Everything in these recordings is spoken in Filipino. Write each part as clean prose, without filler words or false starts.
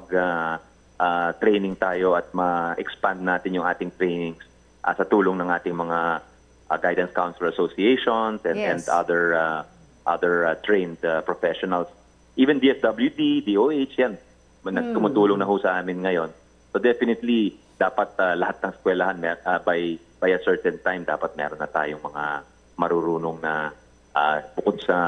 training tayo at ma-expand natin yung ating trainings sa tulong ng ating mga guidance counselor associations and, Yes. and other trained professionals. Even DSWD, DOH, yan. Tumutulong na ho sa amin ngayon. So definitely, dapat lahat ng eskwelahan by a certain time, dapat meron na tayong mga marurunong na bukod sa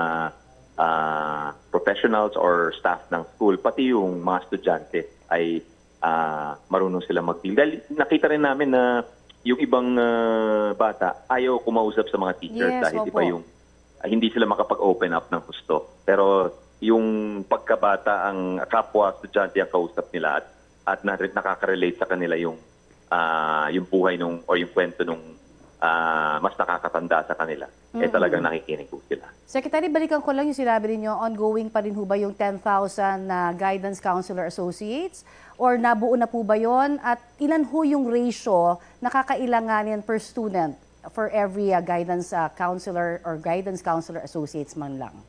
professionals or staff ng school, pati yung mga estudyante ay marunong sila mag-deal. Dahil nakita rin namin na yung ibang bata ayaw kumausap sa mga teachers Yes, dahil opo. iba yung hindi sila makapag-open up ng gusto. Pero yung pagkabata, ang kapwa estudyante ang kausap nila at nakaka-relate sa kanila yung buhay nung o yung kwento nung mas nakakatanda sa kanila. Talagang nakikinig po sila. Secretary, balikan ko lang yung sinabi ninyo, ongoing pa rin ho ba yung 10,000 na guidance counselor associates? Or nabuo na po ba yun? At ilan ho yung ratio na kakailanganin per student for every guidance counselor or guidance counselor associates man lang?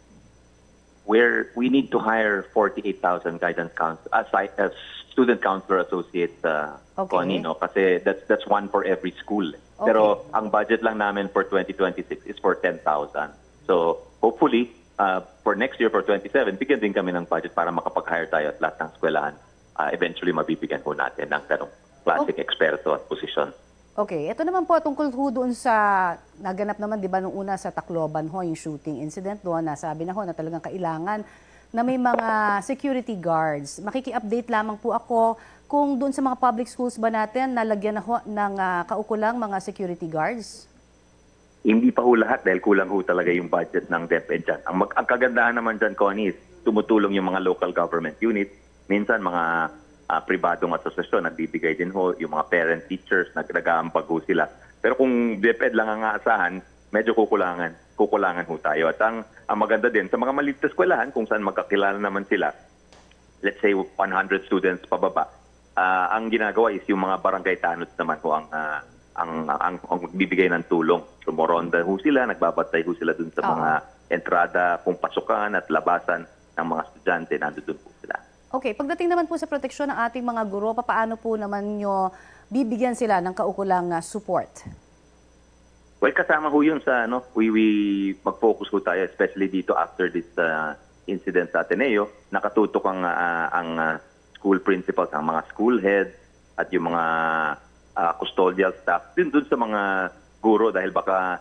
We need to hire 48,000 guidance student counselor associates, Okay. Connie, no? Kasi that's one for every school. Pero ang budget lang namin for 2026 is for 10,000. So hopefully, for next year, for 27, bigyan din kami ng budget para makapag-hire tayo at lahat ng eskwelahan. Eventually, mabibigyan po natin ng ganong classic eksperto at posisyon. Okay, ito naman po tungkol ho doon sa naganap naman 'di ba nung una sa Tacloban ho yung shooting incident doon, nasabi na ho na talagang kailangan na may mga security guards. Makiki-update lamang po ako kung doon sa mga public schools ba natin nalagyan na ho ng kaukulang mga security guards? Hindi pa ho lahat dahil kulang ho talaga yung budget ng DepEd dyan. Ang kagandahan naman dyan, Connie, is tumutulong yung mga local government units. Minsan mga pribadong asosasyon nagbibigay din ho, yung mga parent teachers nag-aambag ho sila. Pero kung DepEd lang ang aasahan, medyo kukulangan ho tayo. At ang maganda din sa mga maliit na eskwelahan kung saan magkakilala naman sila, let's say 100 students pababa, ang ginagawa is yung mga barangay tanod naman ho ang magbibigay ng tulong. Sumoronda ho sila, nagbabantay ho sila dun sa mga entrada, kung pasukan at labasan ng mga estudyante, nandun po sila. Okay, pagdating naman po sa proteksyon ng ating mga guro, paano po naman nyo bibigyan sila ng kaukulang support? Well, kasama ho yun sa, we mag-focus ho tayo, especially dito after this incident sa Ateneo. Nakatutok ang school principals, ang mga school heads, at yung mga custodial staff, dun sa mga guro dahil baka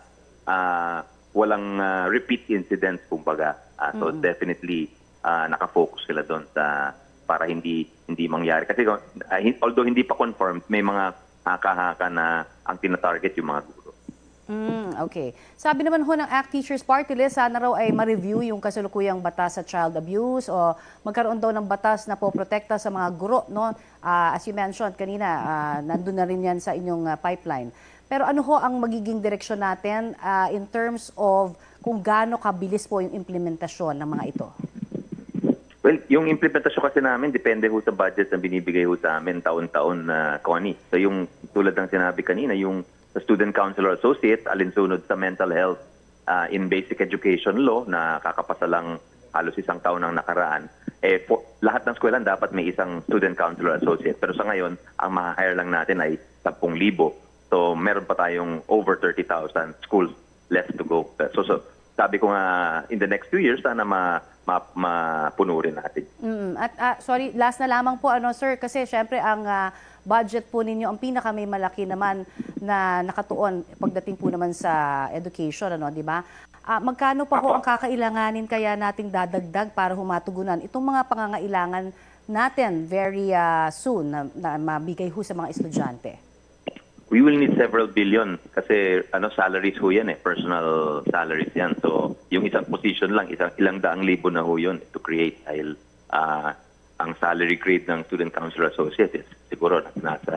walang repeat incidents, kumbaga. So definitely, nakafocus sila doon para hindi mangyari. Kasi although hindi pa confirmed, may mga haka-haka na ang tinatarget yung mga guro. Okay. Sabi naman ho ng ACT Teachers Party List, sana raw ay ma-review yung kasalukuyang batas sa child abuse o magkaroon daw ng batas na poprotekta sa mga guro. No? As you mentioned kanina, nandun na rin yan sa inyong pipeline. Pero ano ho ang magiging direksyon natin in terms of kung gaano kabilis po yung implementasyon ng mga ito? Well, yung implementasyon kasi namin, depende ho sa budget na binibigay ho sa amin taon-taon, Connie. So yung tulad ng sinabi kanina, yung sa Student Counselor Associate, alinsunod sa mental health in basic education law na kakapasa lang halos isang taon ng nakaraan, lahat ng eskwelahan dapat may isang Student Counselor Associate. Pero sa ngayon, ang ma-hire lang natin ay 10,000. So meron pa tayong over 30,000 schools left to go. So sabi ko nga, in the next 2 years, sana mapuno rin natin. At sorry, last na lamang po, sir, kasi syempre ang budget po ninyo, ang pinaka may malaki naman na nakatuon pagdating po naman sa education, di ba? Magkano pa ho ang kakailanganin kaya nating dadagdag para humatugunan itong mga pangangailangan natin very soon na mabigay ho sa mga estudyante? We will need several billion kasi salaries ho yan personal salaries yan. So yung isang position lang, ilang daang libo na ho yun to create dahil ang salary grade ng Student Counselor Associate is siguro nasa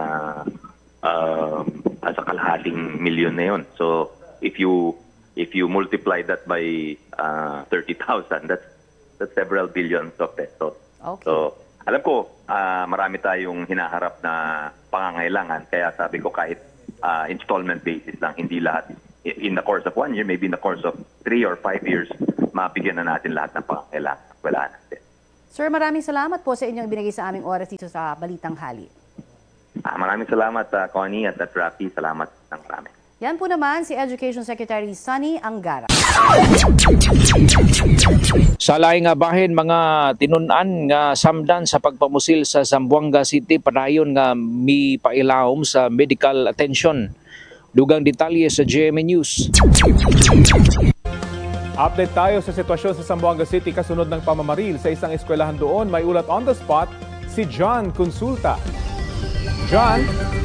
kalahating milyon na yun. So if you multiply that by 30,000, that's several billions of pesos. Okay. So alam ko, marami tayong hinaharap na pangangailangan. Kaya sabi ko kahit installment basis lang, hindi lahat. In the course of 1 year, maybe in the course of 3 or 5 years, mabigyan na natin lahat ng pangangailangan. Wala natin. Sir, maraming salamat po sa inyong binigay sa aming oras dito sa Balitang Hali. Maraming salamat, Connie at Rafi. Salamat ng marami. Yan po naman si Education Secretary Sunny Angara. Sa laing nga bahin mga tinunan nga samdan sa pagpamusil sa Zamboanga City padayon nga mi pailawom sa medical attention. Dugang detalye sa GMA News. Update tayo sa sitwasyon sa Zamboanga City kasunod ng pamamaril sa isang eskwelahan doon. May ulat on the spot si John Consulta. John?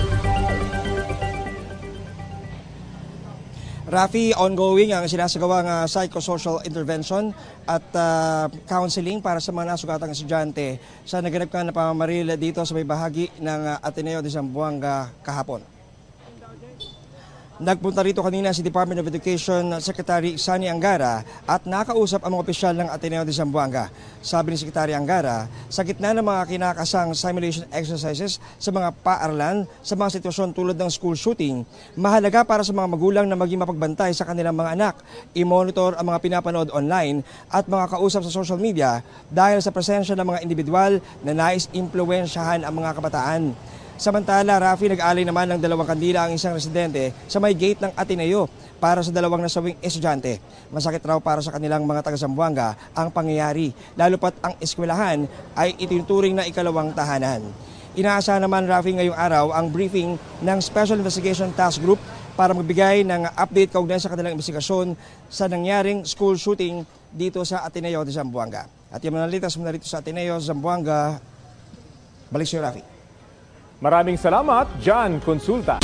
Rafi, ongoing ang sinasagawang psychosocial intervention at counseling para sa mga nasugatang estudyante sa naganap na pamamaril dito sa may bahagi ng Ateneo de Zamboanga kahapon. Nagpunta rito kanina si Department of Education Secretary Sunny Angara at nakausap ang mga opisyal ng Ateneo de Zamboanga. Sabi ni Secretary Angara, sa gitna ng mga kinakasang simulation exercises sa mga paaralan sa mga sitwasyon tulad ng school shooting, mahalaga para sa mga magulang na maging mapagbantay sa kanilang mga anak, i-monitor ang mga pinapanood online at mga kausap sa social media dahil sa presensya ng mga individual na nais-impluwensyahan ang mga kabataan. Samantala, Rafi, nag-alay naman ng 2 kandila ang isang residente sa may gate ng Ateneo para sa 2 nasawing estudyante. Masakit raw para sa kanilang mga taga-Zamboanga ang pangyayari, lalo pat ang eskwelahan ay itinuturing na ikalawang tahanan. Inaasahan naman, Rafi, ngayong araw ang briefing ng Special Investigation Task Group para magbigay ng update kaugnay sa kanilang investigasyon sa nangyaring school shooting dito sa Ateneo de Zamboanga. At yung manalitas muna rito sa Ateneo, Zamboanga, balik siyo, Rafi. Maraming salamat, John Consulta.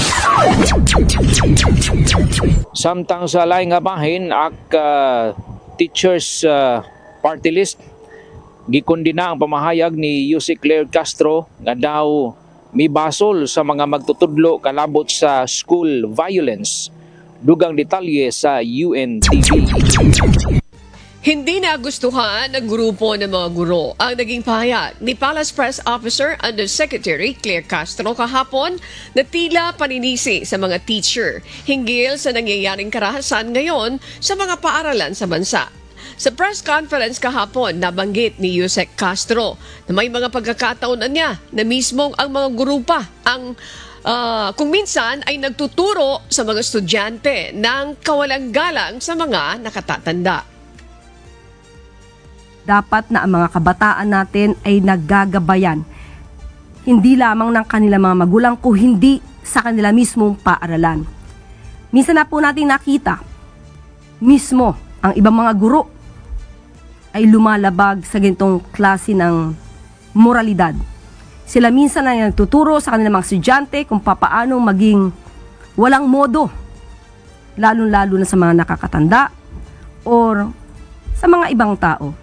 Samtang sa laing nga bahin ak teachers party list gikundina ang pamahayag ni Yusek Claire Castro nga daw mibasol sa mga magtutudlo kalabot sa school violence. Dugang detalye sa UNTV. Hindi nagustuhan ng grupo ng mga guro ang naging pahayag ni Palace Press Officer Undersecretary Claire Castro kahapon na tila paninisi sa mga teacher hinggil sa nangyayaring karahasan ngayon sa mga paaralan sa bansa. Sa press conference kahapon, nabanggit ni Yusek Castro na may mga pagkakataon niya na mismong ang mga guro pa ang kung minsan ay nagtuturo sa mga estudyante ng kawalang galang sa mga nakatatanda. Dapat na ang mga kabataan natin ay naggagabayan, hindi lamang ng kanilang mga magulang kung hindi sa kanila mismong paaralan. Minsan na po natin nakita, mismo ang ibang mga guro ay lumalabag sa ganitong klase ng moralidad. Sila minsan ay nagtuturo sa kanilang mga estudyante kung papaano maging walang modo, lalong-lalo na sa mga nakakatanda or sa mga ibang tao.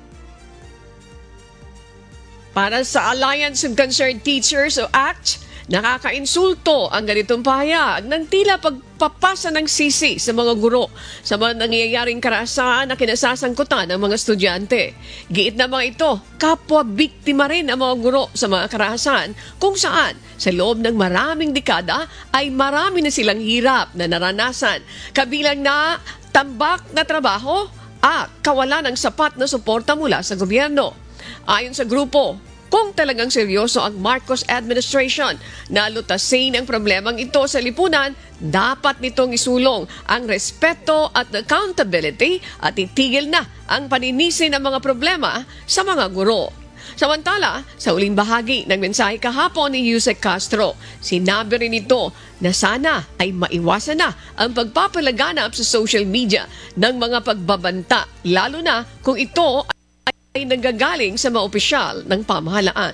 Para sa Alliance of Concerned Teachers o ACT, nakakainsulto ang ganitong pahayag ng tila pagpapasa ng sisi sa mga guro sa mga nangyayaring karahasan na kinasasangkutan ng mga estudyante. Giit na mga ito, kapwa-biktima rin ang mga guro sa mga karahasan kung saan sa loob ng maraming dekada ay marami na silang hirap na naranasan, kabilang na tambak na trabaho at kawalan ng sapat na suporta mula sa gobyerno. Ayon sa grupo, kung talagang seryoso ang Marcos administration na lutasin ang problemang ito sa lipunan, dapat nitong isulong ang respeto at accountability at itigil na ang paninisi ng mga problema sa mga guro. Samantala, sa uling bahagi ng mensahe kahapon ni Yusek Castro, sinabi rin ito na sana ay maiwasan na ang pagpapalaganap sa social media ng mga pagbabanta, lalo na kung ito ay nanggagaling sa mga opisyal ng pamahalaan.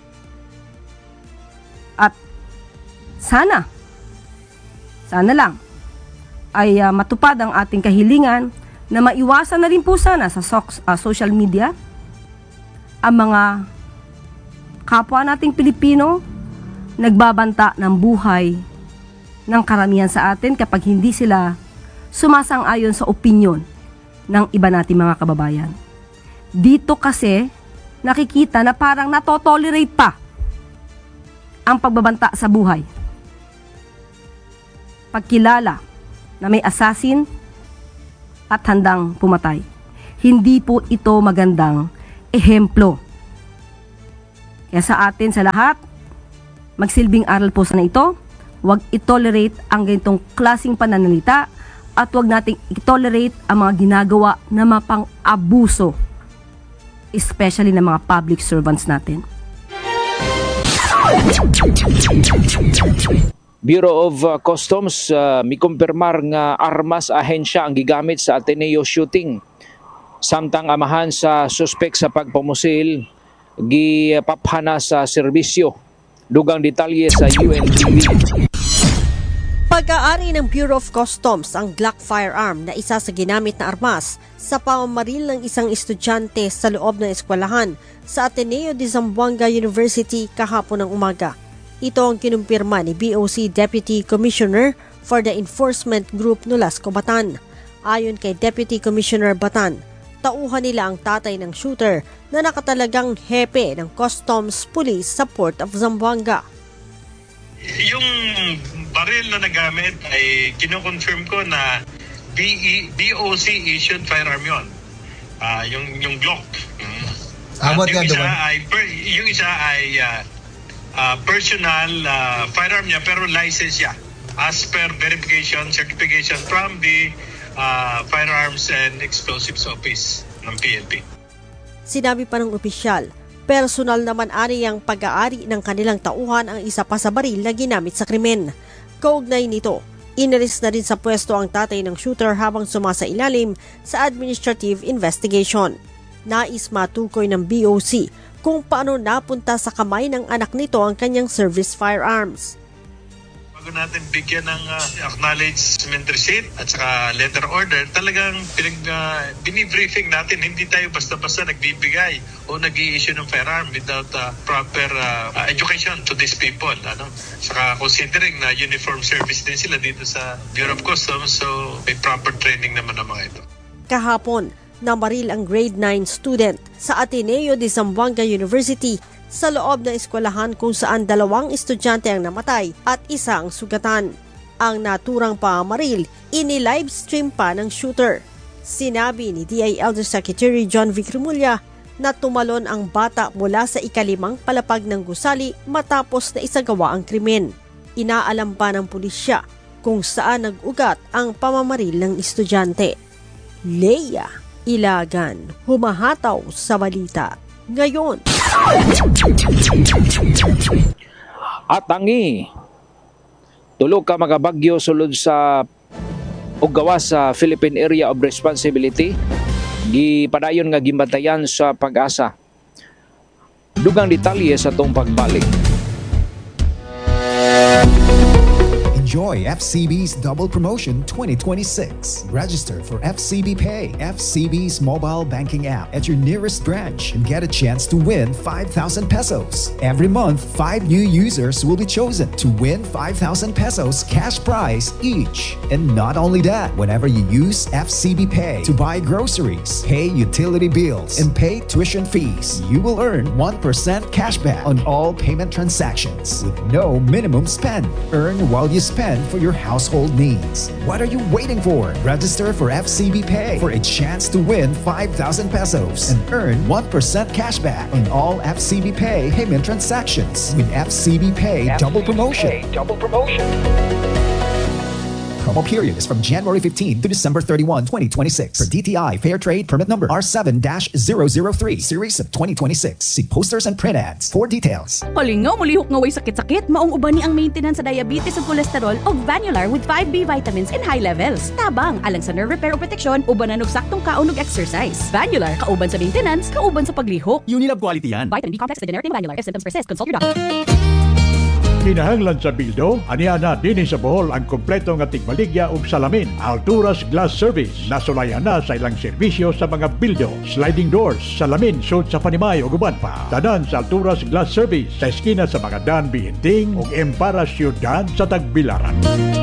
At sana lang ay matupad ang ating kahilingan na maiwasan na rin po sana sa social media ang mga kapwa nating Pilipino nagbabanta ng buhay ng karamihan sa atin kapag hindi sila sumasang-ayon sa opinyon ng iba nating mga kababayan. Dito kasi nakikita na parang natotolerate pa ang pagbabanta sa buhay. Pagkilala na may assassin at handang pumatay. Hindi po ito magandang ehemplo Kaya sa atin, sa lahat, magsilbing aral po sana ito. Huwag itolerate ang ganitong klaseng pananalita at huwag nating itolerate ang mga ginagawa na mapang-abuso, especially ng mga public servants natin. Bureau of Customs may kumpirmar nga armas ahensya ang gigamit sa Ateneo shooting. Samtang amahan sa suspek sa pagpamusil, gipaphana sa serbisyo. Dugang detalye sa UNTV. Pag-aari ng Bureau of Customs ang Glock firearm na isa sa ginamit na armas sa pamamaril ng isang estudyante sa loob ng eskwelahan sa Ateneo de Zamboanga University kahapon ng umaga. Ito ang kinumpirma ni BOC Deputy Commissioner for the Enforcement Group Nolasco Batan. Ayon kay Deputy Commissioner Batan, tauhan nila ang tatay ng shooter na nakatalagang hepe ng Customs Police sa Port of Zamboanga. Yung baril na nagamit ay kinoconfirm ko na BOC issued firearm yun. Yung Glock. Yung isa ay personal firearm niya pero license siya as per verification, certification from the Firearms and Explosives Office ng PNP. Sinabi pa ng opisyal, personal naman ani ang pag-aari ng kanilang tauhan ang isa pa sa baril na ginamit sa krimen. Kaugnay nito, inalis na rin sa pwesto ang tatay ng shooter habang sumasailalim sa administrative investigation. Nais matukoy ng BOC kung paano napunta sa kamay ng anak nito ang kanyang service firearms. Bago natin bigyan ng acknowledgement receipt at saka letter order, talagang binibriefing natin. Hindi tayo basta-basta nagbibigay o nag-i-issue ng firearm without proper education to these people. Saka considering na uniform service din sila dito sa Bureau of Customs, so may proper training naman ang mga ito. Kahapon, namaril ang grade 9 student sa Ateneo de Zamboanga University sa loob ng eskwelahan kung saan 2 estudyante ang namatay at isa ang sugatan. Ang naturang pamaril, ini-livestream pa ng shooter. Sinabi ni DI Elder Secretary John Vic Remulla na tumalon ang bata mula sa ika-5 palapag ng gusali matapos na isagawa ang krimen. Inaalam pa ng pulisya kung saan nag-ugat ang pamamaril ng estudyante. Leia Ilagan, humahataw sa balita. Ngayon. Atangi, tulog ka mga bagyo sulod sa uggawas sa Philippine Area of Responsibility, gipadayon nga gimbatayan sa Pag-asa. Dugang detalye sa tong pagbalik. Enjoy FCB's Double Promotion 2026. Register for FCB Pay, FCB's mobile banking app at your nearest branch and get a chance to win 5,000 pesos. Every month, 5 new users will be chosen to win 5,000 pesos cash prize each. And not only that, whenever you use FCB Pay to buy groceries, pay utility bills, and pay tuition fees, you will earn 1% cashback on all payment transactions with no minimum spend. Earn while you spend for your household needs. What are you waiting for? Register for FCB Pay for a chance to win 5,000 pesos and earn 1% cashback on all FCB Pay payment transactions with FCB Pay Double Promotion. Promo period is from January 15 to December 31, 2026. For DTI Fair Trade Permit Number R7-003, Series of 2026. See posters and print ads for details. Kalingaw, mulihok nga way sakit-sakit. Maong uban ni ang maintenance sa diabetes ug cholesterol o Vanular with 5B vitamins in high levels. Tabang, alang sa nerve repair o protection, ubanan og saktong kaon ug exercise. Vanular, kauban sa maintenance, kauban sa paglihok. Unilab quality yan. Vitamin B complex sa generic name Vanular. If symptoms persist, consult your doctor. Kinahanglan sa bildo, aniana din sa Bohol ang kompleto nga tigbaligya ug salamin. Alturas Glass Service, nasulayan na sa ilang serbisyo sa mga bildo, sliding doors, salamin, sud sa Panimay ug uban pa. Tanan sa Alturas Glass Service sa eskina sa mga Dan Bihinting ug Empara Ciudad sa Tagbilaran.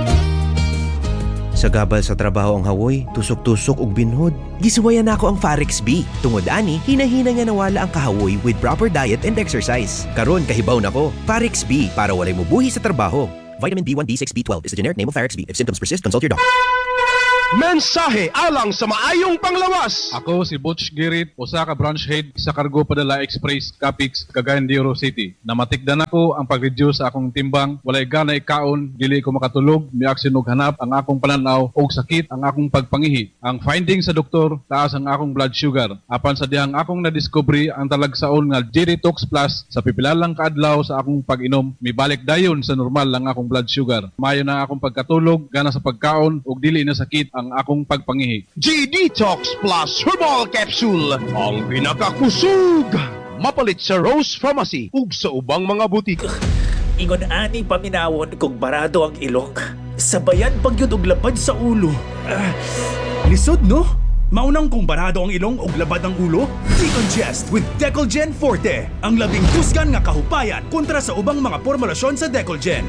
Sa gabal sa trabaho ang hawoy, tusok-tusok ug binhod. Gisuwayan nako ang Farex B. Tungod ani, hinahina nga nawala ang kahawoy with proper diet and exercise. Karon kahibaw nako, Farex B para walay mubuhi sa trabaho. Vitamin B1, B6, B12 is the generic name of Farex B. If symptoms persist, consult your doctor. Mensahe alang sa maayong panglawas. Ako si Butch Girit, usa ka branch head sa Cargo Padala Express Capix, Cagayan de Oro City. Namatikdan ako ang pag-reduce sa akong timbang, walay gana ikaon, dili ko makatulog, miaksin og hanap ang akong pananaw og sakit ang akong pagpangihi. Ang finding sa doktor, taas ang akong blood sugar. Apan sa dihang akong nadiscovery ang talagsaon nga G-Detox Plus sa pipilalang kaadlaw sa akong pag-inom, mibalik dayon sa normal ang akong blood sugar. Mayo na akong pagkatulog, gana sa pagkaon ug dili na sakit ang akong pagpangihi. G-Detox Plus Herbal Capsule, ang pinakakusog. Mapalit sa Rose Pharmacy ug sa ubang mga butika. Ingon ani paminawon kung barado ang ilok. Sabayan pagyud og labad sa ulo. Lisod no? Maunang kung barado ang ilong o labad ang ulo? Decongest with Decolgen Forte. Ang labing tusgan nga kahupayan kontra sa ubang mga formulasyon sa Decolgen.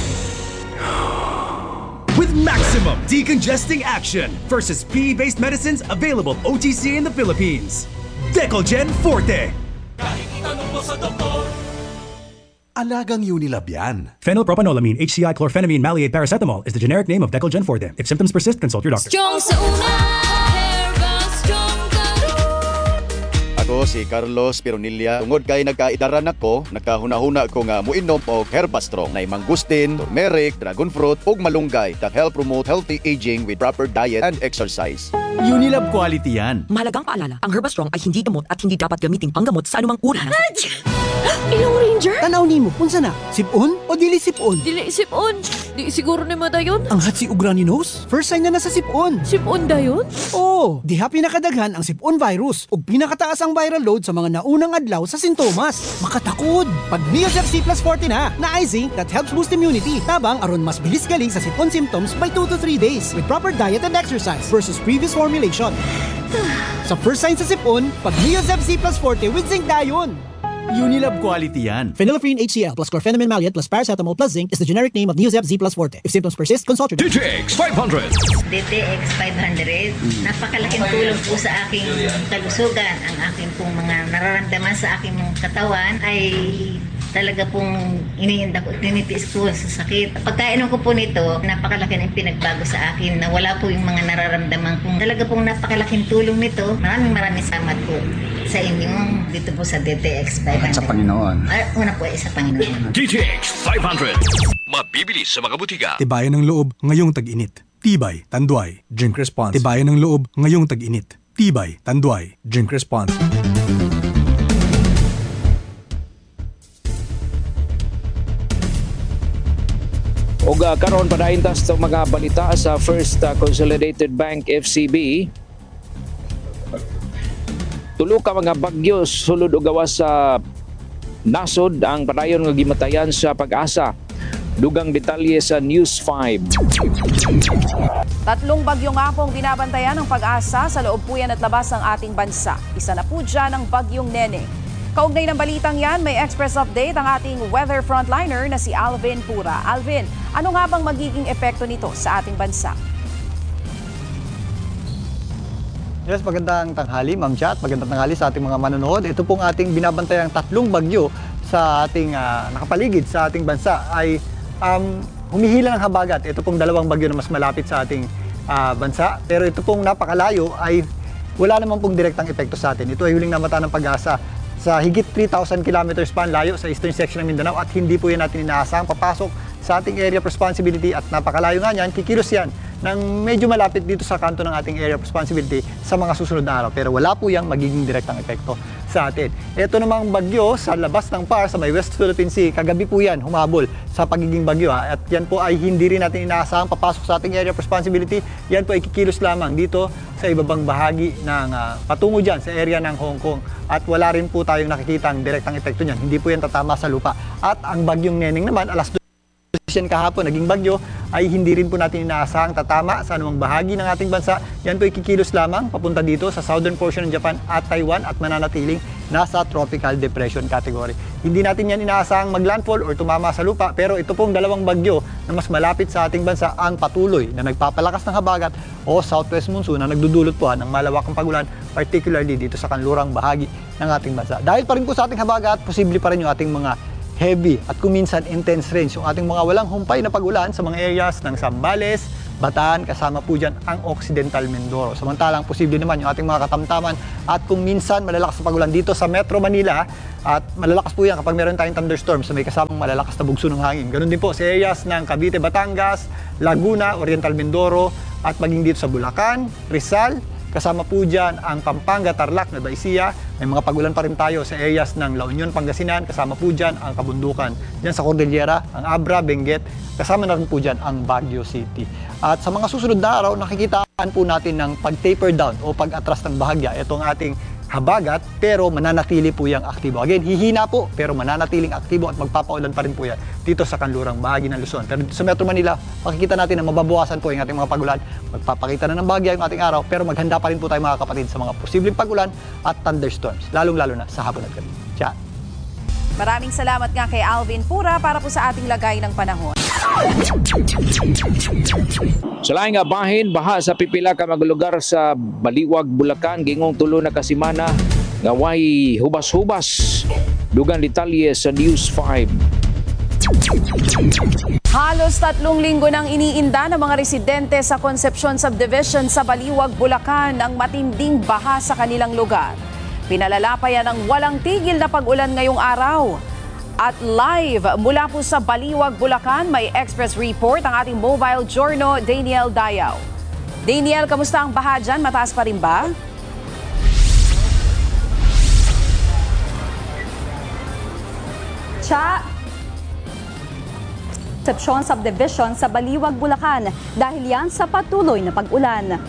With maximum decongesting action versus PE-based medicines available OTC in the Philippines. Decolgen Forte. Alagang Unilab yan. Phenylpropanolamine, HCI chlorphenamine maleate paracetamol is the generic name of Decolgen Forte. If symptoms persist, consult your doctor. Strong sa una, Herba Strong Ako si Carlos Pironilla. Tungod kay nagkaidaran ako, nagkahuna-huna ko nga muinom og Herbastrong na mangustin, turmeric, dragon fruit ug malunggay that help promote healthy aging with proper diet and exercise. Unilab quality yan. Mahalagang paalala, ang Herbastrong ay hindi gamot at hindi dapat gamiting panggamot sa anumang uri ng Ilong Ranger? Tanaw nimo, unsa na? Sipon o dili sipon? Dili sipon. Di siguro ni dayon. Ang hatsi ug runny nose? First sign na sa sipon. Sipon dayon? Oo, diha pinakadaghan ang sipon virus ug pinakataas ang viral load sa mga naunang adlaw sa sintomas. Makatakod. Pag Neosep C plus 40 na zinc that helps boost immunity. Tabang aron mas bilis galing sa sipon symptoms by 2 to 3 days with proper diet and exercise versus previous formulation. Sa first sign sa sipon, pag Neosep C plus 40 with zinc dayon. Unilab quality yan. Phenylephrine HCl plus chlorphenamine maleate plus paracetamol plus zinc is the generic name of Neosep Z plus Forte. If symptoms persist, consult your doctor. DTX 500. DTX 500, napakalaking tulong po sa aking kalusugan. Ang aking pong mga nararamdaman sa aking katawan ay talaga pong iniinda ko, tinitiis ko sa sakit. Pagkainom ko po nito, napakalaki ng pinagbago sa akin na wala po yung mga nararamdaman kong talaga pong napakalaking tulong nito. Maraming salamat po sa inyong dito po sa DTX 500. At sa Panginoon. Una po ay sa Panginoon. DTX 500. Mabibili sa mga butika. Tibayan ng loob ngayong tag-init. Tibay, tanduay, drink response. Tibayan ng loob ngayong tag-init. Tibay, tanduay, drink response. O karon padaintas sa mga balita sa First Consolidated Bank FCB. Tulo ka mga bagyo sulod og gawas sa nasod ang padayon nga gimatayan sa Pag-asa. Dugang detalye sa News 5. Tatlong bagyo nga pong binabantayan ng Pag-asa sa loob po yan at labas ng ating bansa. Isa na po dyan ang bagyong Nene. Kaugnay ng balitang yan, may express update ang ating weather frontliner na si Alvin Pura. Alvin, ano nga bang magiging epekto nito sa ating bansa? Yes, magandang tanghali, Ma'am Chat. Magandang tanghali sa ating mga manonood. Ito pong ating binabantayang tatlong bagyo sa ating nakapaligid sa ating bansa ay humihila ng habagat. Ito pong dalawang bagyo na mas malapit sa ating bansa. Pero ito pong napakalayo ay wala naman pong direktang epekto sa atin. Ito ay huling namata ng Pag-asa sa higit 3,000 kilometers pa layo sa eastern section ng Mindanao at hindi po yan natin inaasahang papasok sa ating area of responsibility at napakalayo nga niyan, kikilos yan ng medyo malapit dito sa kanto ng ating area of responsibility sa mga susunod na araw. Pero wala po yang magiging direktang epekto sa atin. Ito namang bagyo sa labas ng PAR sa may West Philippine Sea, kagabi po yan humabol sa pagiging bagyo at yan po ay hindi rin natin inaasahang papasok sa ating area of responsibility. Yan po ay kikilos lamang dito sa ibabang bahagi ng patungo dyan sa area ng Hong Kong at wala rin po tayong nakikitang direktang epekto niyan. Hindi po yan tatama sa lupa. At ang bagyong Neneng naman, alas 2 kahapon naging bagyo ay hindi rin po natin inaasahang tatama sa anumang bahagi ng ating bansa. Yan po ay kikilos lamang papunta dito sa southern portion ng Japan at Taiwan at mananatiling nasa tropical depression category. Hindi natin yan inaasahang maglandfall or tumama sa lupa, pero ito pong dalawang bagyo na mas malapit sa ating bansa ang patuloy na nagpapalakas ng habagat o southwest monsoon na nagdudulot po ng malawakang pagulan, particularly dito sa kanlurang bahagi ng ating bansa. Dahil pa rin po sa ating habagat, posible pa rin yung ating mga heavy at kuminsan intense rains, yung ating mga walang humpay na pagulan sa mga areas ng Zambales, Bataan, kasama po dyan ang Occidental Mindoro. Samantalang posible naman yung ating mga katamtaman at kung minsan malalakas na pagulan dito sa Metro Manila at malalakas po yan kapag meron tayong thunderstorms, may kasamang malalakas na bugso ng hangin. Ganun din po sa areas ng Cavite, Batangas, Laguna, Oriental Mindoro at maging dito sa Bulacan, Rizal. Kasama po dyan ang Pampanga, Tarlac, Nueva Ecija. May mga pagulan pa rin tayo sa areas ng La Union, Pangasinan. Kasama po dyan ang Kabundukan. Diyan sa Cordillera, ang Abra, Benguet. Kasama na rin po dyan ang Baguio City. At sa mga susunod na araw, nakikitaan po natin ng pag-taper down o pag-atras ng bahagya. Ito ang ating habagat, pero mananatili po yung aktibo. Again, hihina po, pero mananatiling aktibo at magpapaulan pa rin po yan dito sa kanlurang bahagi ng Luzon. Pero dito sa Metro Manila, makikita natin na mababawasan po yung ating mga pagulan. Magpapakita na ng bahagya yung ating araw, pero maghanda pa rin po tayo mga kapatid sa mga posibleng pagulan at thunderstorms, lalong-lalo na sa hapon at gabi. Ciao! Maraming salamat nga kay Alvin Pura para po sa ating lagay ng panahon. Sa laing nga bahin, baha sa pipila ka mga lugar sa Baliwag, Bulacan, gingong tulo na kasimana, nga way hubas-hubas. Dugang detalye sa News 5. Halos 3 linggo nang iniinda ng mga residente sa Concepcion Subdivision sa Baliwag, Bulacan ang matinding baha sa kanilang lugar. Pinalalapayan ng walang tigil na pag-ulan ngayong araw. At live mula po sa Baliwag, Bulacan, may express report ang ating mobile journo, Daniel Dayaw. Daniel, kamusta ang baha dyan? Mataas pa rin ba? Concepcion Subdivision sa Baliwag, Bulacan dahil yan sa patuloy na pag-ulan.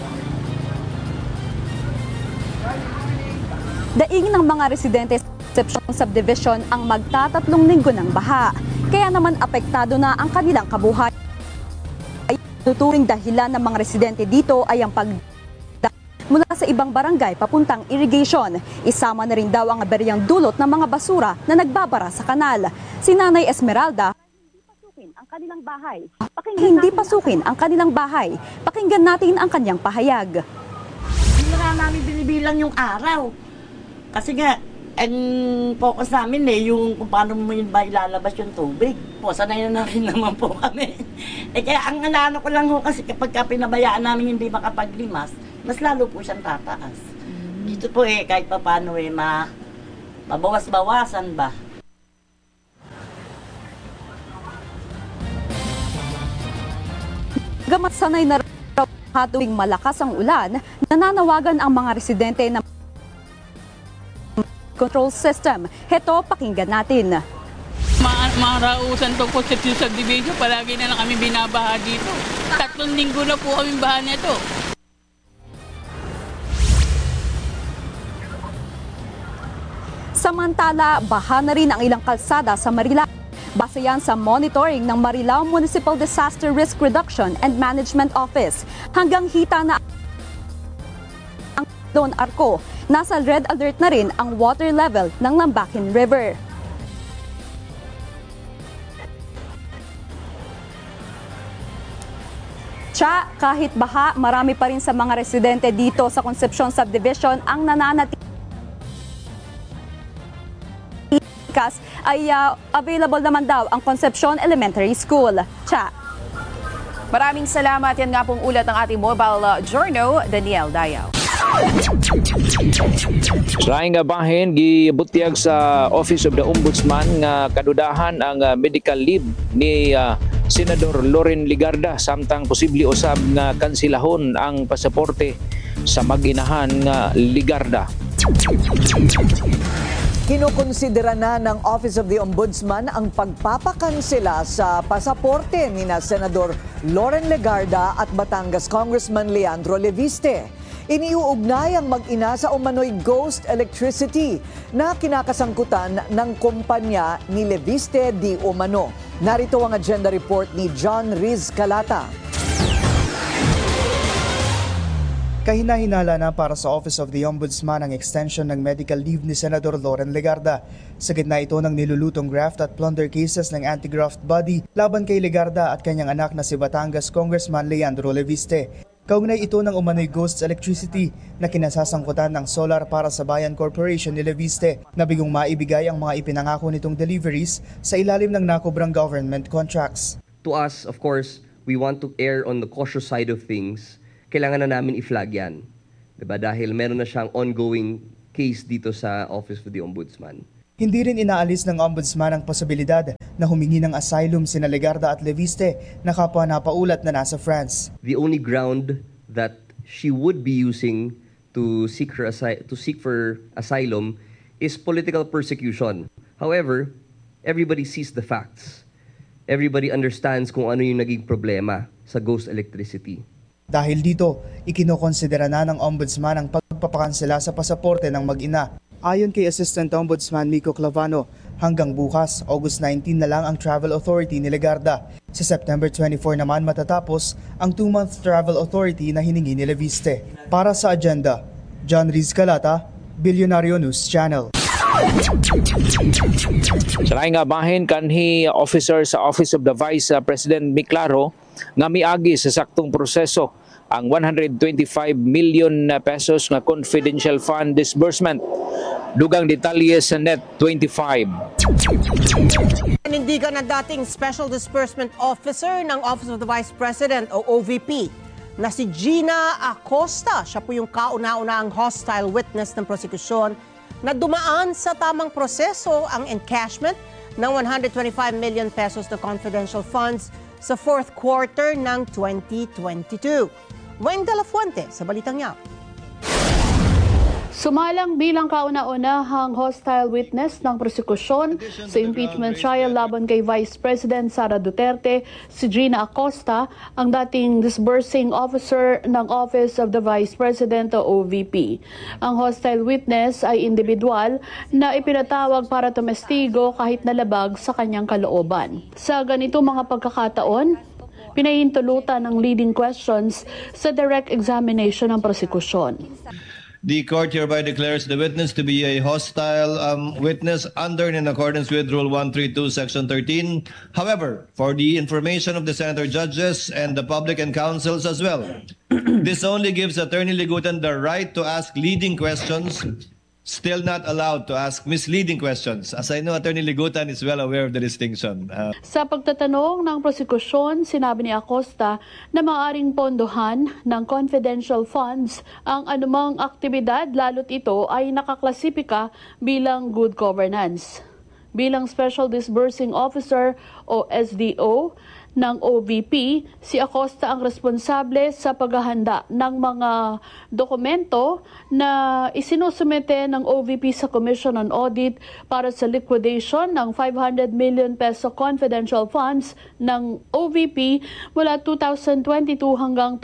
Daing ng mga residente sa Concepcion Subdivision ang magtatatlong linggo ng baha. Kaya naman apektado na ang kanilang kabuhay. Tuturing dahilan ng mga residente dito ay ang mula sa ibang barangay papuntang irrigation. Isama na rin daw ang aberyang dulot ng mga basura na nagbabara sa kanal. Si Nanay Esmeralda, hindi pasukin ang kanilang bahay. Pakinggan natin ang kanyang pahayag. Hindi na namin binibilang yung araw. Kasi nga, ang focus namin yung kung paano mo yun ba ilalabas yung tubig. Po, sanay na rin naman po kami. Kaya ang alano ko lang kasi kapag pinabayaan namin hindi makapaglimas, mas lalo po siyang tataas. Dito po kahit pa paano mabawas-bawasan ba. Gamat sanay na raw tuwing malakas ang ulan, nananawagan ang mga residente na control system. Heto, pakinggan natin. Marausan to po sa subdivision, palagi na lang kami binabaha dito. 3 linggo na po kami baha nito. Samantala, baha na rin ang ilang kalsada sa Marilao. Base yan sa monitoring ng Marilao Municipal Disaster Risk Reduction and Management Office. Hanggang hita na ang Don Arco, nasa red alert na rin ang water level ng Lambakin River. Kahit baha, marami pa rin sa mga residente dito sa Concepcion Subdivision ang nananatili ay available naman daw ang Concepcion Elementary School. Maraming salamat. Yan nga pong ulat ng ating mobile journal, Daniel Dayaw. Sa nga bahin, gibutyag sa Office of the Ombudsman nga kadudahan ang medical leave ni Senador Loren Legarda samtang posible usab nga kansilahon ang pasaporte sa mag-inahan nga Legarda. Kinukonsidera na ng Office of the Ombudsman ang pagpapakansela sa pasaporte ni Senador Loren Legarda at Batangas Congressman Leandro Leviste. Iniuugnay ang mag-ina sa umano'y ghost electricity na kinakasangkutan ng kumpanya ni Leviste di umano. Narito ang agenda report ni John Riz Calata. Kahina-hinala na para sa Office of the Ombudsman ang extension ng medical leave ni Senador Loren Legarda. Sa gitna ito ng nilulutong graft at plunder cases ng anti-graft body laban kay Legarda at kanyang anak na si Batangas Congressman Leandro Leviste. Kaugnay ito ng umano'y ghost electricity na kinasasangkutan ng Solar para sa Bayan Corporation ni Leviste na bigong maibigay ang mga ipinangako nitong deliveries sa ilalim ng nakobrang government contracts. To us, of course, we want to err on the cautious side of things, kailangan na namin i-flag yan. Diba? Dahil meron na siyang ongoing case dito sa Office of the Ombudsman. Hindi rin inaalis ng Ombudsman ang posibilidad na humingi ng asylum sina Legarda at Leviste na kapwa napaulat na nasa France. The only ground that she would be using to seek for asylum is political persecution. However, everybody sees the facts. Everybody understands kung ano yung naging problema sa ghost electricity. Dahil dito, ikinokonsidera na ng Ombudsman ang pagpapakansela sa pasaporte ng mag-ina. Ayon kay Assistant Ombudsman Mico Clavano, hanggang bukas, August 19 na lang ang travel authority ni Legarda. Sa September 24 naman matatapos ang 2-month travel authority na hiningi ni Leviste. Para sa agenda, John Riz Calata, Billionario News Channel. Sa laing nga bahin kanhi officer sa Office of the Vice President Miklaro nga miagi sa saktong proseso ang 125 million pesos nga confidential fund disbursement. Dugang detalye sa Net 25. Panindigan ng dating Special Disbursement Officer ng Office of the Vice President o OVP na si Gina Acosta. Siya po yung kauna-unahang hostile witness ng prosekusyon na dumaan sa tamang proseso ang encashment ng 125 million pesos na confidential funds sa fourth quarter ng 2022. Weng de la Fuente sa balitang niya. Sumalang bilang kauna-unahang hostile witness ng prosekusyon sa impeachment trial laban kay Vice President Sara Duterte, si Gina Acosta, ang dating disbursing officer ng Office of the Vice President o OVP. Ang hostile witness ay individual na ipinatawag para tumestigo kahit nalabag sa kanyang kalooban. Sa ganitong mga pagkakataon, pinahintulutan ng leading questions sa direct examination ng prosekusyon. The court hereby declares the witness to be a hostile witness under and in accordance with Rule 132, Section 13. However, for the information of the senator judges and the public and counsels as well, this only gives Attorney Ligutan the right to ask leading questions, still not allowed to ask misleading questions. As I know, Attorney Ligutan is well aware of the distinction. Sa pagtatanong ng prosekusyon, sinabi ni Acosta na maaaring pondohan ng confidential funds ang anumang aktibidad lalo't ito ay nakaklasipika bilang good governance. Bilang Special Disbursing Officer o SDO ng OVP, si Acosta ang responsable sa paghahanda ng mga dokumento na isinusumite ng OVP sa Commission on Audit para sa liquidation ng 500 million peso confidential funds ng OVP mula 2022 hanggang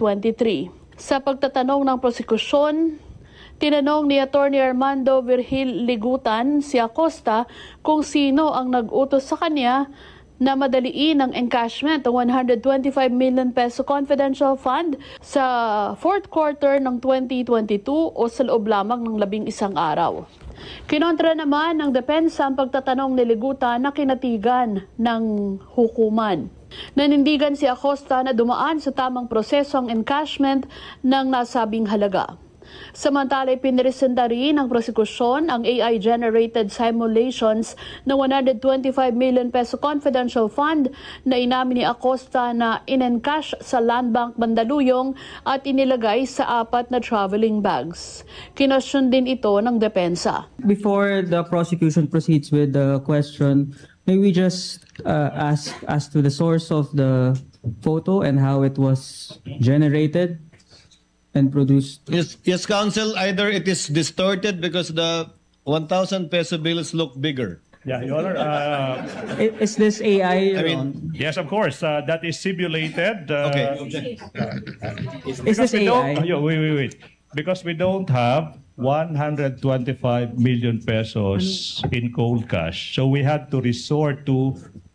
2023. Sa pagtatanong ng prosekusyon, tinanong ni Attorney Armando Virgil Ligutan si Acosta kung sino ang nag-utos sa kanya na madaliin ang encashment ng 125 million peso confidential fund sa fourth quarter ng 2022 o sa loob lamang ng 11 araw. Kinontra naman ng depensa ang pagtatanong ni Ligutan na kinatigan ng hukuman. Nanindigan si Acosta na dumaan sa tamang proseso ang encashment ng nasabing halaga. Samantala, piniresenta rin ng prosekusyon ang AI-generated simulations ng 125 million peso confidential fund na inamin ni Acosta na in-encash sa Land Bank Mandaluyong at inilagay sa 4 na traveling bags. Kinwestiyon din ito ng depensa. Before the prosecution proceeds with the question, may we just ask as to the source of the photo and how it was generated and produced? Yes, counsel, either it is distorted because the 1,000 peso bills look bigger. Yeah, Your Honor. Is this AI? Yes, of course. That is simulated. Okay. Is this AI? Wait. Because we don't have 125 million pesos in cold cash. So we had to resort to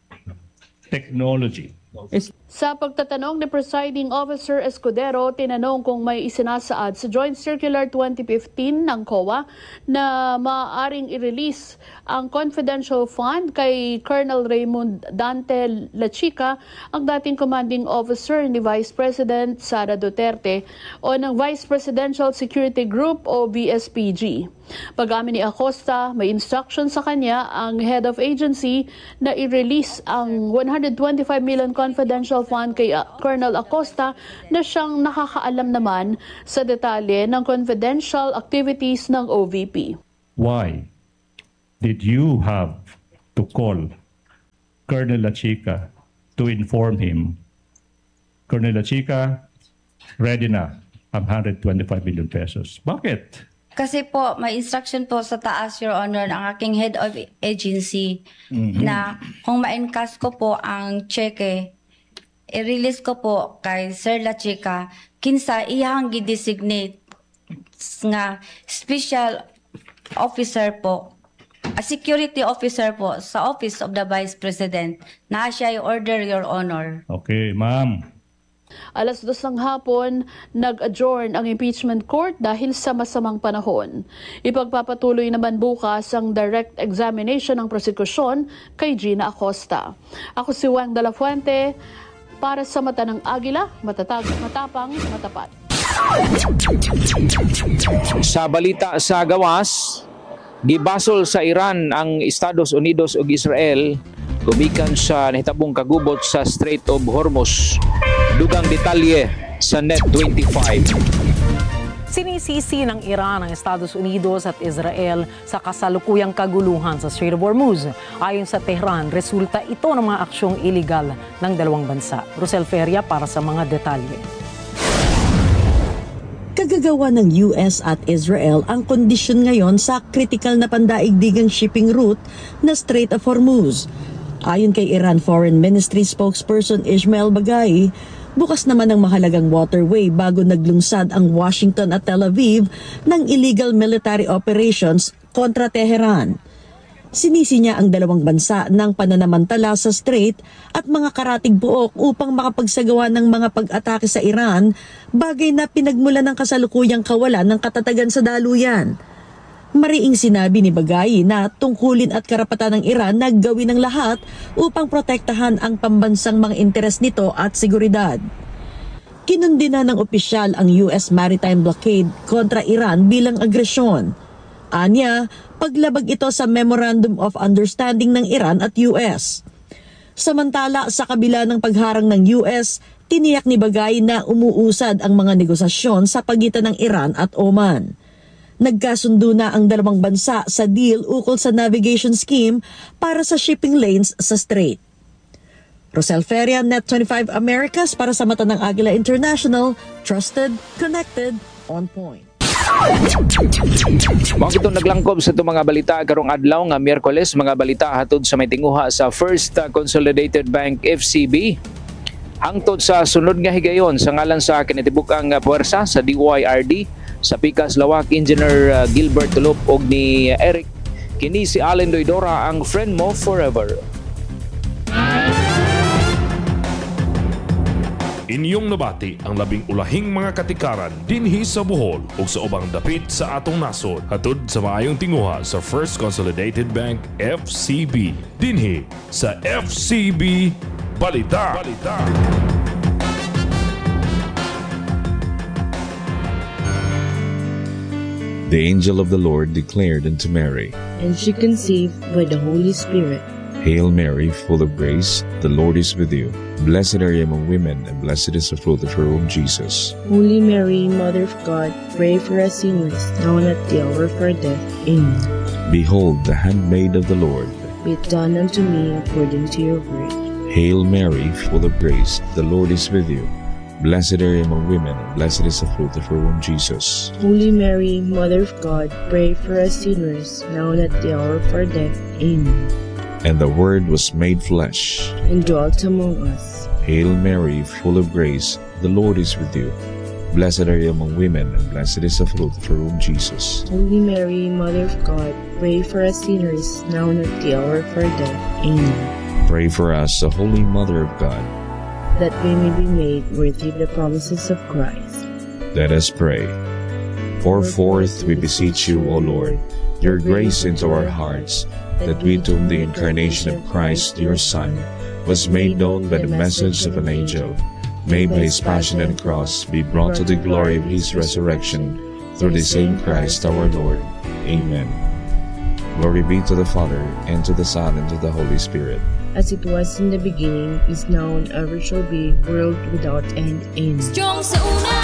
technology. Sa pagtatanong ni Presiding Officer Escudero, tinanong kung may isinasaad sa Joint Circular 2015 ng COA na maaaring i-release ang confidential fund kay Colonel Raymond Dante Lachica, ang dating commanding officer ni Vice President Sara Duterte o ng Vice Presidential Security Group o VSPG. Pag-amin ni Acosta, may instruction sa kanya ang head of agency na i-release ang 125 million confidential fund kay Colonel Acosta na siyang nakakaalam naman sa detalye ng confidential activities ng OVP. Why did you have to call Colonel Lachica to inform him, Colonel Lachica, ready na ang 125 million pesos? Bakit? Kasi po, may instruction po sa taas, Your Honor, ng aking head of agency na kung ma-encash ko po ang cheque, i-release ko po kay Sir Lachica, kinsa iyang gi-designate nga special officer po, a security officer po sa Office of the Vice President na siya i-order, Your Honor. Okay, ma'am. 2:00 ng hapon, nag-adjourn ang impeachment court dahil sa masamang panahon. Ipagpapatuloy naman bukas ang direct examination ng prosekusyon kay Gina Acosta. Ako si Wang de la Fuente, para sa Mata ng Agila, matatag, matapang, matapat. Sa balita sa gawas, gibasol sa Iran ang Estados Unidos ug Israel gumikan sa nahitabong kagubot sa Strait of Hormuz. Dugang detalye sa Net25. Sinisisi ng Iran ang Estados Unidos at Israel sa kasalukuyang kaguluhan sa Strait of Hormuz. Ayon sa Tehran, resulta ito ng mga aksyong iligal ng dalawang bansa. Rosel Feria para sa mga detalye. Kagagawa ng US at Israel ang kondisyon ngayon sa kritikal na pandaigdigang shipping route na Strait of Hormuz. Ayon kay Iran Foreign Ministry spokesperson Ismail Bagay, bukas naman ang mahalagang waterway bago naglungsad ang Washington at Tel Aviv ng illegal military operations kontra Tehran. Sinisi niya ang dalawang bansa ng pananamantala sa strait at mga karatig buok upang makapagsagawa ng mga pag-atake sa Iran, bagay na pinagmulan ng kasalukuyang kawalan ng katatagan sa daluyan. Mariing sinabi ni Bagay na tungkulin at karapatan ng Iran na gawin ang lahat upang protektahan ang pambansang mga interes nito at seguridad. Kinundina ng opisyal ang US maritime blockade kontra Iran bilang agresyon. Anya, paglabag ito sa Memorandum of Understanding ng Iran at US. Samantala, sa kabila ng pagharang ng US, tiniyak ni Bagay na umuusad ang mga negosasyon sa pagitan ng Iran at Oman. Nagkasundo na ang dalawang bansa sa deal ukol sa navigation scheme para sa shipping lanes sa strait. Rosel Feria, Net25 Americas para sa Mata ng Agila International, trusted, connected, on point. Mga itong naglangkob sa itong mga balita karong adlaw nga Miyerkules, mga balita hatod sa may tinguha sa First Consolidated Bank FCB. Hangtod sa sunod nga higayon sa ngalan sa kinatibukang puwersa sa DYRD, sa Pikas Lawak, Engineer Gilbert Tulop og ni Eric, kini si Allen Doidora ang friend mo forever. Inyong nabati ang labing ulahing mga katikaran dinhi sa Bohol ug sa ubang dapit sa atong nasod. Hatod sa maayong tinguha sa First Consolidated Bank FCB dinhi sa FCB Balita. The angel of the Lord declared unto Mary, and she conceived by the Holy Spirit. Hail Mary, full of grace, the Lord is with you. Blessed are you among women, and blessed is the fruit of your womb, Jesus. Holy Mary, Mother of God, pray for us sinners, now and at the hour of our death. Amen. Behold, the handmaid of the Lord. Be it done unto me according to your word. Hail Mary, full of grace, the Lord is with you. Blessed are you among women, and blessed is the fruit of your womb, Jesus. Holy Mary, Mother of God, pray for us sinners, now and at the hour of our death. Amen. And the Word was made flesh, and dwelt among us. Hail Mary, full of grace, the Lord is with you. Blessed are you among women, and blessed is the fruit of your womb, Jesus. Holy Mary, Mother of God, pray for us sinners, now and at the hour of our death. Amen. Pray for us, the Holy Mother of God, that we may be made worthy of the promises of Christ. Let us pray. Pour forth, we beseech you, O Lord, your grace into our hearts, that we to whom the incarnation of Christ, your Son, was made known by the message of an angel, may by his passion and cross be brought to the glory of his resurrection, through the same Christ our Lord. Amen. Glory be to the Father, and to the Son, and to the Holy Spirit, as it was in the beginning, is now, and ever shall be, world without end. Amen. Strong sa una,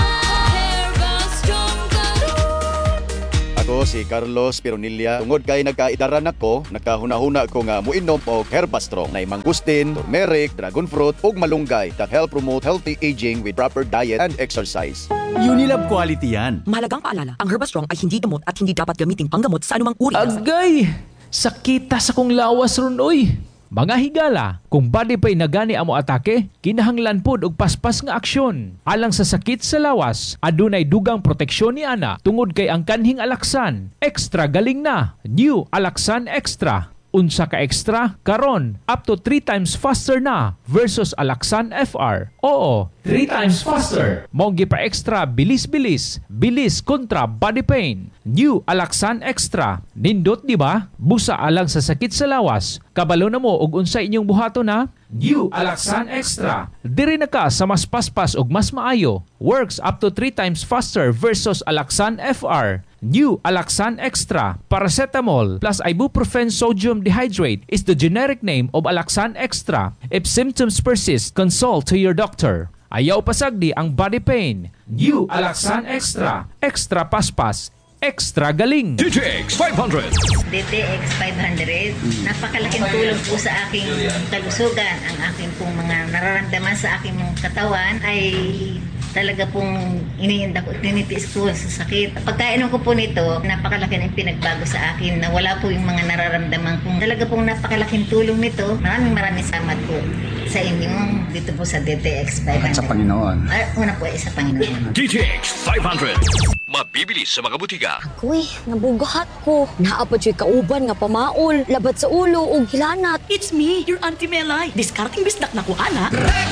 Herbal Strong karon. Ako si Carlos Pironilla. Tungod kay nagkaidaran ako, nagkahuna-huna ko nga muinom og Herbastrong na mangustin, turmeric, dragon fruit ug malunggay that help promote healthy aging with proper diet and exercise. Unilab quality yan. Mahalagang paalala, ang Herbastrong ay hindi gamot at hindi dapat gamiting panggamot sa anumang uri. Agay! Sakita sa kong lawas ron, oy! Mga higala, kung body pa'y nagani amo atake, kinahanglan pod og paspas nga aksyon. Alang sa sakit sa lawas, adunay dugang proteksyon ni ana tungod kay ang kanhing Alaxan. Extra galing na. New Alaxan Extra. Unsa ka extra? Karon, up to 3 times faster na versus Alaxan FR. Oo, 3 times faster. Monggi pa extra, bilis-bilis. Bilis kontra body pain. New Alaxan Extra. Nindot di ba? Busa alang sa sakit sa lawas. Kabalo na mo og unsa inyong buhato na? New Alaxan Extra. Diri na ka sa mas paspas og mas maayo. Works up to 3 times faster versus Alaxan FR. New Alaxan Extra. Paracetamol plus ibuprofen sodium dehydrate is the generic name of Alaxan Extra. If symptoms persist, consult to your doctor. Ayaw pasagdi ang body pain. New Alaxan Extra. Extra paspas. Extra galing. DTX 500. DTX 500. Napakalaking tulong po sa aking kalusugan. Ang aking pong mga nararamdaman sa aking katawan ay talaga pong tinitiis ko sa sakit. Pagkainom ko po nito, napakalaki na yung pinagbago sa akin na wala po yung mga nararamdaman kong talaga pong napakalaking tulong nito. Maraming salamat po sa inyo dito po sa DTX 500. At sa Panginoon. Una po ay sa Panginoon. DTX 500. Mabibili sa mga butika. Uy, nabugahat ko. Naapad siya kauban nga pamaol, labat sa ulo o hilanat. It's me, your Auntie Melay. Discarding bisdak na ko, ana.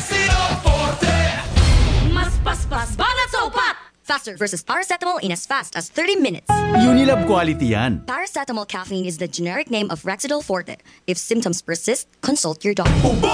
Mas paspas, banat sa upat! Faster versus paracetamol in as fast as 30 minutes. Unilab quality yan. Paracetamol caffeine is the generic name of Rexidol Forte. If symptoms persist, consult your doctor.